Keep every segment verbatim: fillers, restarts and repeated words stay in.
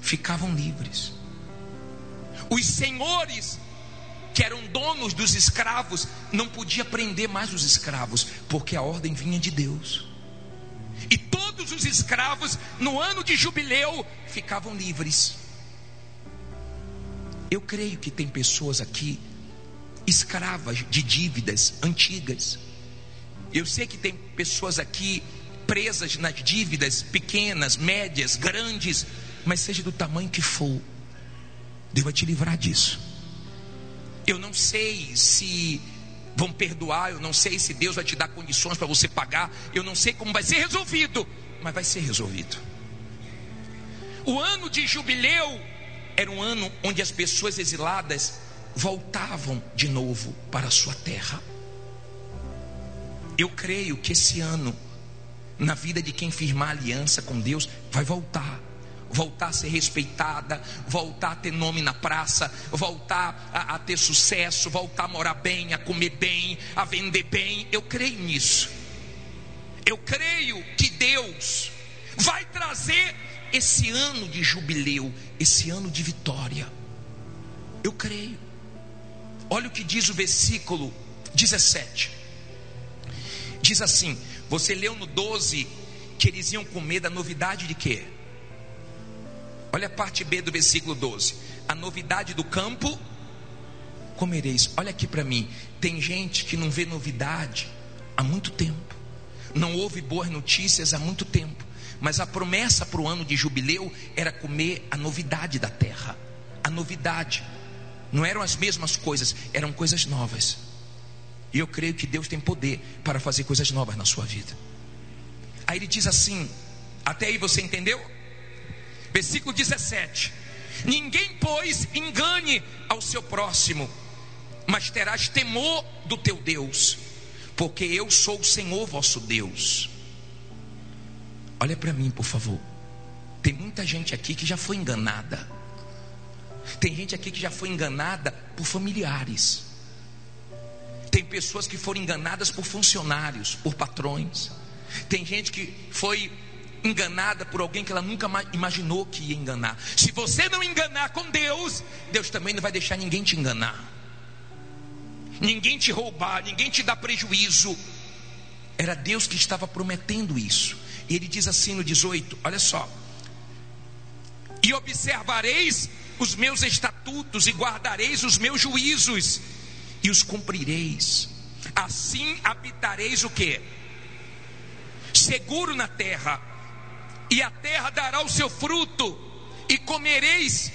ficavam livres. Os senhores que eram donos dos escravos não podiam prender mais os escravos, porque a ordem vinha de Deus. E todos os escravos no ano de jubileu ficavam livres. Eu creio que tem pessoas aqui escravas de dívidas antigas. Eu sei que tem pessoas aqui presas nas dívidas pequenas, médias, grandes, mas seja do tamanho que for, Deus vai te livrar disso. Eu não sei se vão perdoar, eu não sei se Deus vai te dar condições para você pagar, eu não sei como vai ser resolvido, mas vai ser resolvido. O ano de jubileu era um ano onde as pessoas exiladas voltavam de novo para a sua terra. Eu creio que esse ano, na vida de quem firmar aliança com Deus, vai voltar. Voltar a ser respeitada, voltar a ter nome na praça, voltar a, a ter sucesso, voltar a morar bem, a comer bem, a vender bem. Eu creio nisso. Eu creio que Deus vai trazer esse ano de jubileu, esse ano de vitória. Eu creio. Olha o que diz o versículo dezessete. Diz assim, você leu no doze que eles iam comer da novidade de quê? Olha a parte B do versículo doze. A novidade do campo comereis. Olha aqui para mim. Tem gente que não vê novidade há muito tempo, não ouve boas notícias há muito tempo, mas a promessa para o ano de jubileu era comer a novidade da terra. A novidade. Não eram as mesmas coisas, eram coisas novas. E eu creio que Deus tem poder para fazer coisas novas na sua vida. Aí ele diz assim, até aí você entendeu? Versículo dezessete. Ninguém, pois, engane ao seu próximo, mas terás temor do teu Deus, porque eu sou o Senhor vosso Deus. Olha para mim, por favor. Tem muita gente aqui que já foi enganada. Tem gente aqui que já foi enganada por familiares. Tem pessoas que foram enganadas por funcionários, por patrões. Tem gente que foi enganada por alguém que ela nunca imaginou que ia enganar. Se você não enganar com Deus, Deus também não vai deixar ninguém te enganar, ninguém te roubar, ninguém te dar prejuízo. Era Deus que estava prometendo isso. E ele diz assim no dezoito, olha só: e observareis os meus estatutos e guardareis os meus juízos e os cumprireis. Assim habitareis o quê? Seguro na terra, e a terra dará o seu fruto, e comereis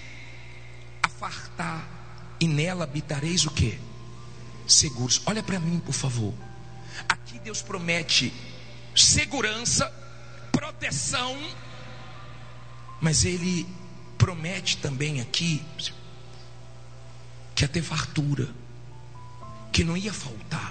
a fartar, e nela habitareis o quê? Seguros. Olha para mim, por favor. Aqui Deus promete segurança, proteção, mas Ele promete também aqui que ia ter fartura, que não ia faltar.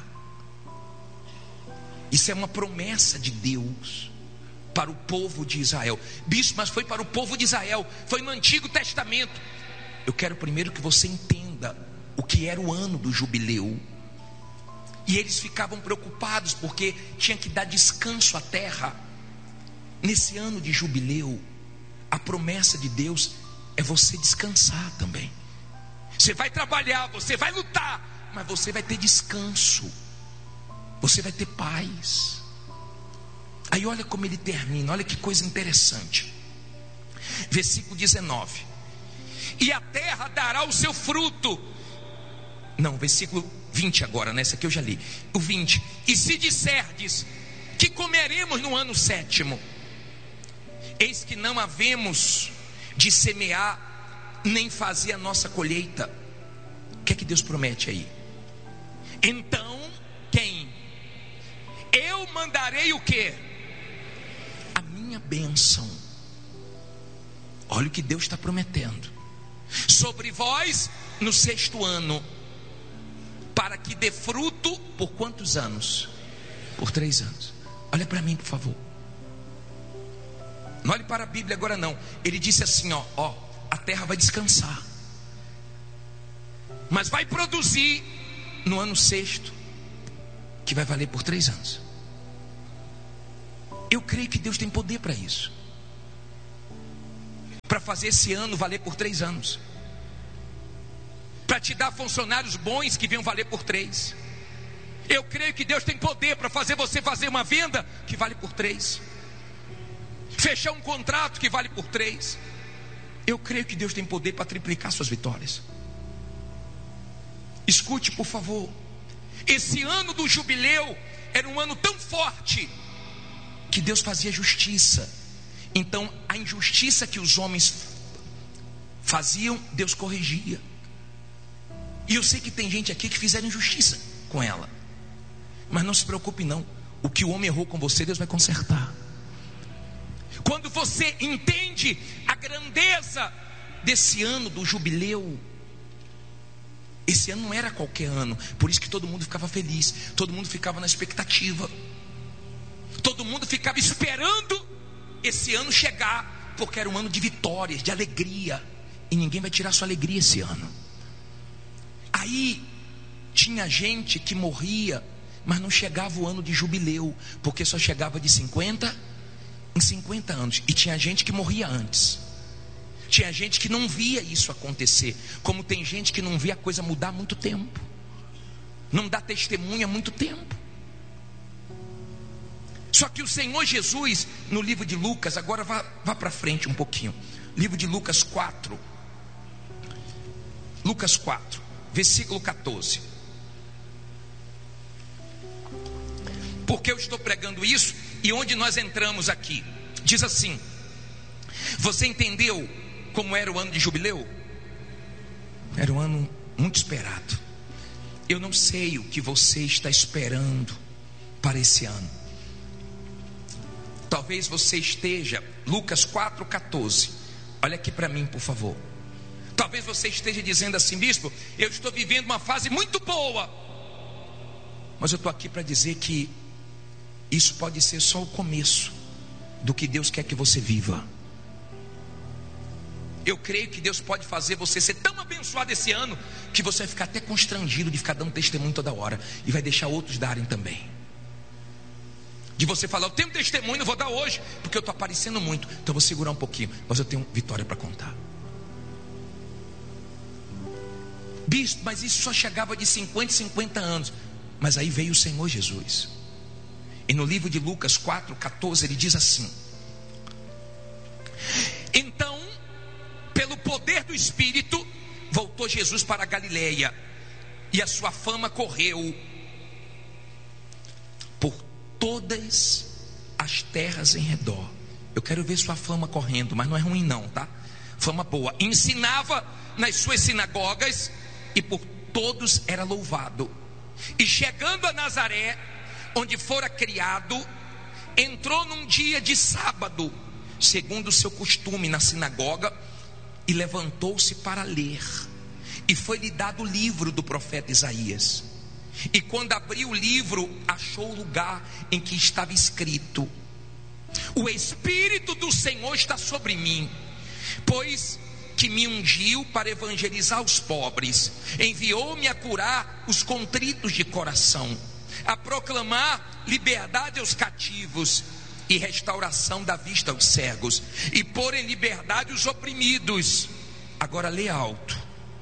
Isso é uma promessa de Deus para o povo de Israel. Bispo, mas foi para o povo de Israel, foi no Antigo Testamento. Eu quero primeiro que você entenda o que era o ano do jubileu. E eles ficavam preocupados porque tinha que dar descanso à terra. Nesse ano de jubileu, a promessa de Deus é você descansar também. Você vai trabalhar, você vai lutar, mas você vai ter descanso, você vai ter paz. Aí olha como ele termina, olha que coisa interessante. Versículo dezenove. E a terra dará o seu fruto. Não, versículo vinte agora, nessa aqui eu já li. O vinte. E se disserdes que comeremos no ano sétimo, eis que não havemos de semear, nem fazer a nossa colheita. O que é que Deus promete aí? Então, quem? Eu mandarei o quê? A minha bênção. Olha o que Deus está prometendo. Sobre vós no sexto ano, para que dê fruto por quantos anos? Por três anos. Olha para mim, por favor. Não olhe para a Bíblia agora não. Ele disse assim, ó, ó, a terra vai descansar, mas vai produzir no ano sexto, que vai valer por três anos. Eu creio que Deus tem poder para isso, para fazer esse ano valer por três anos, para te dar funcionários bons que venham valer por três. Eu creio que Deus tem poder para fazer você fazer uma venda que vale por três, fechar um contrato que vale por três. Eu creio que Deus tem poder para triplicar suas vitórias. Escute, por favor. Esse ano do jubileu era um ano tão forte que Deus fazia justiça. Então a injustiça que os homens faziam, Deus corrigia. E eu sei que tem gente aqui que fizeram injustiça com ela, mas não se preocupe não. O que o homem errou com você, Deus vai consertar. Quando você entende a grandeza desse ano do jubileu, esse ano não era qualquer ano, por isso que todo mundo ficava feliz, todo mundo ficava na expectativa, todo mundo ficava esperando esse ano chegar, porque era um ano de vitórias, de alegria, e ninguém vai tirar sua alegria esse ano. Aí tinha gente que morria, mas não chegava o ano de jubileu, porque só chegava de cinquenta em cinquenta anos. E tinha gente que morria antes. Tinha gente que não via isso acontecer, como tem gente que não via a coisa mudar há muito tempo, não dá testemunha há muito tempo. Só que o Senhor Jesus, no livro de Lucas, agora vá, vá para frente um pouquinho, livro de Lucas quatro, Lucas quatro, versículo catorze. Porque eu estou pregando isso e onde nós entramos aqui, diz assim: você entendeu como era o ano de jubileu? Era um ano muito esperado. Eu não sei o que você está esperando para esse ano. Talvez você esteja, Lucas quatro, catorze. Olha aqui para mim, por favor. Talvez você esteja dizendo assim: bispo, eu estou vivendo uma fase muito boa. Mas eu estou aqui para dizer que isso pode ser só o começo do que Deus quer que você viva. Eu creio que Deus pode fazer você ser tão abençoado esse ano que você vai ficar até constrangido de ficar dando testemunho toda hora, e vai deixar outros darem também. De você falar: eu tenho testemunho, eu vou dar hoje porque eu estou aparecendo muito, então eu vou segurar um pouquinho, mas eu tenho vitória para contar. Bispo, mas isso só chegava de cinquenta em cinquenta anos. Mas aí veio o Senhor Jesus, e no livro de Lucas quatro, catorze, ele diz assim: então, pelo poder do Espírito, voltou Jesus para a Galileia, e a sua fama correu por todas as terras em redor. Eu quero ver sua fama correndo, mas não é ruim não, tá? Fama boa. Ensinava nas suas sinagogas, e por todos era louvado. E chegando a Nazaré, onde fora criado, entrou num dia de sábado, segundo o seu costume, na sinagoga, e levantou-se para ler. E foi-lhe dado o livro do profeta Isaías. E quando abriu o livro, achou o lugar em que estava escrito: o Espírito do Senhor está sobre mim, pois que me ungiu para evangelizar os pobres, enviou-me a curar os contritos de coração, a proclamar liberdade aos cativos e restauração da vista aos cegos, e pôr em liberdade os oprimidos. Agora lê alto.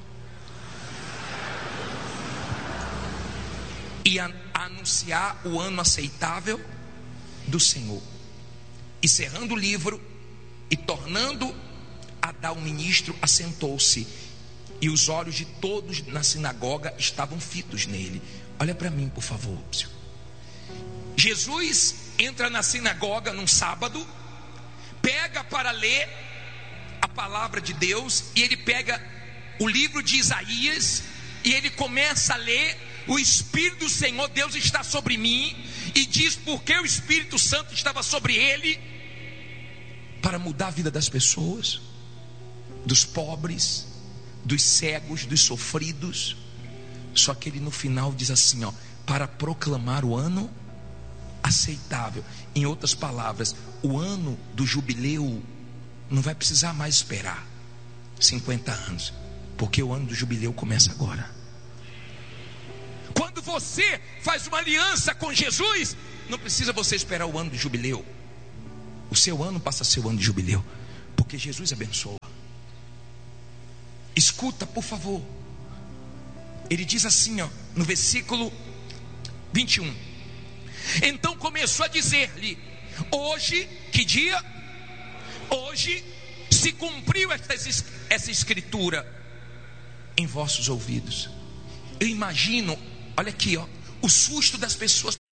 E a, a anunciar o ano aceitável do Senhor. E cerrando o livro e tornando a dar o ministro, assentou-se, e os olhos de todos na sinagoga estavam fitos nele. Olha para mim, por favor. Jesus entra na sinagoga num sábado, pega para ler a palavra de Deus, e ele pega o livro de Isaías, e ele começa a ler: o Espírito do Senhor Deus está sobre mim, e diz porque o Espírito Santo estava sobre ele, para mudar a vida das pessoas, dos pobres, dos cegos, dos sofridos. Só que ele no final diz assim, ó: para proclamar o ano aceitável. Em outras palavras, o ano do jubileu não vai precisar mais esperar cinquenta anos, porque o ano do jubileu começa agora. Quando você faz uma aliança com Jesus, não precisa você esperar o ano do jubileu. O seu ano passa a ser o ano de jubileu, porque Jesus abençoa. escuta, por favor. Ele diz assim, ó, no versículo vinte e um: então começou a dizer-lhe: hoje, que dia? Hoje se cumpriu essa, essa escritura em vossos ouvidos. Eu imagino, olha aqui, ó, o susto das pessoas